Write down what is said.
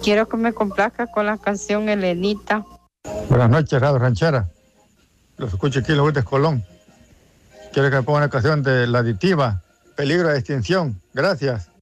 Quiero que me complazca con la canción Elenita. Buenas noches, Radio Ranchera. Los escucho aquí en Los Colón. Quiero que me ponga una canción de La Aditiva, Peligro de Extinción. Gracias.